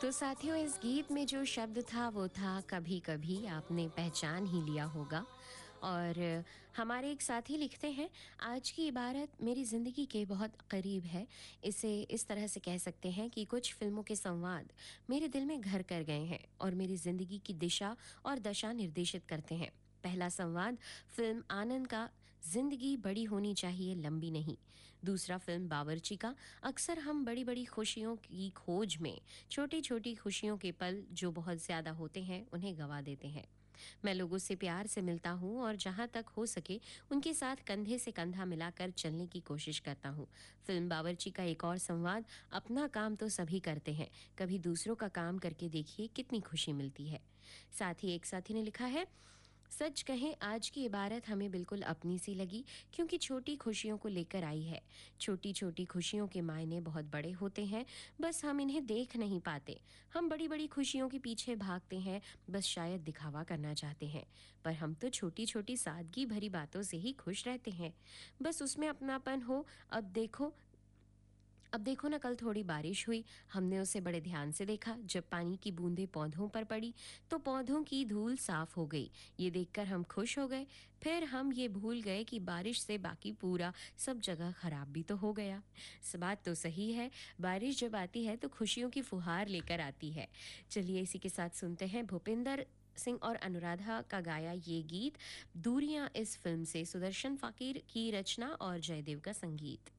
तो साथियों, इस गीत में जो शब्द था वो था कभी कभी, आपने पहचान ही लिया होगा। और हमारे एक साथी लिखते हैं, आज की इबारत मेरी ज़िंदगी के बहुत करीब है। इसे इस तरह से कह सकते हैं कि कुछ फिल्मों के संवाद मेरे दिल में घर कर गए हैं और मेरी ज़िंदगी की दिशा और दशा निर्देशित करते हैं। पहला संवाद फिल्म आनंद का, जिंदगी बड़ी होनी चाहिए लंबी नहीं। दूसरा फिल्म बावर्ची का, अक्सर हम बड़ी बड़ी खुशियों की खोज में छोटी छोटी खुशियों के पल जो बहुत ज्यादा होते हैं उन्हें गवा देते हैं। मैं लोगों से प्यार से मिलता हूँ और जहाँ तक हो सके उनके साथ कंधे से कंधा मिलाकर चलने की कोशिश करता हूँ। फिल्म बावर्ची का एक और संवाद, अपना काम तो सभी करते हैं, कभी दूसरों का काम करके देखिए कितनी खुशी मिलती है। साथ ही एक साथी ने लिखा है, सच कहें आज की इबारत हमें बिल्कुल अपनी सी लगी, क्योंकि छोटी खुशियों को लेकर आई है। छोटी छोटी खुशियों के मायने बहुत बड़े होते हैं, बस हम इन्हें देख नहीं पाते। हम बड़ी बड़ी खुशियों के पीछे भागते हैं, बस शायद दिखावा करना चाहते हैं। पर हम तो छोटी छोटी सादगी भरी बातों से ही खुश रहते हैं, बस उसमें अपनापन हो। अब देखो ना, कल थोड़ी बारिश हुई, हमने उसे बड़े ध्यान से देखा। जब पानी की बूंदें पौधों पर पड़ी तो पौधों की धूल साफ हो गई। ये देखकर हम खुश हो गए। फिर हम ये भूल गए कि बारिश से बाकी पूरा सब जगह खराब भी तो हो गया। बात तो सही है, बारिश जब आती है तो खुशियों की फुहार लेकर आती है। चलिए इसी के साथ सुनते हैं भूपिंदर सिंह और अनुराधा का गाया ये गीत, दूरियां, इस फिल्म से। सुदर्शन फाकिर की रचना और जयदेव का संगीत।